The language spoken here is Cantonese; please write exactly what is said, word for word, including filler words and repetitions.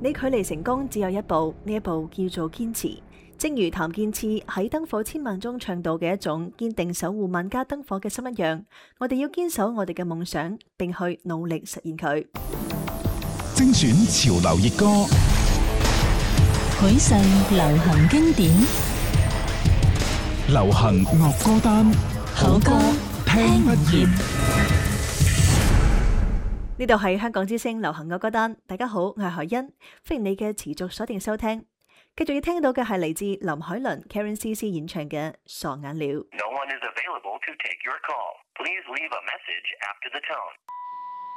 你距離成功只有一步，呢一步叫做堅持。正如譚建次喺燈火千萬中唱到嘅一種堅定守護萬家燈火嘅心一樣，我哋要堅守我哋嘅夢想，並去努力實現佢。 精選潮流熱歌， 許世流行經典， 流行樂歌單， 好歌聽不厭。 呢度係香港之聲流行樂歌單，大家好，我係海欣，歡迎你嘅持續鎖定收聽。繼續要聽到嘅係嚟自林海倫 Karen C C 演唱嘅《傻眼了》。 No one is available to take your call. Please leave a message after the tone.